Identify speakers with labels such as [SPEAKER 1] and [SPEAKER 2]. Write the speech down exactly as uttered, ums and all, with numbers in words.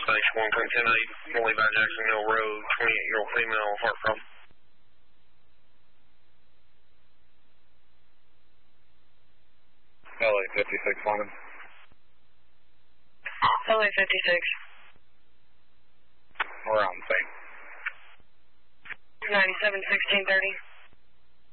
[SPEAKER 1] Station one, ten ten eight, Molly by Jackson Hill Road, twenty-eight-year-old female, heart problem.
[SPEAKER 2] L A fifty-six, London.
[SPEAKER 3] L A fifty-six.
[SPEAKER 2] We're on site.
[SPEAKER 3] ninety-seven sixteen thirty.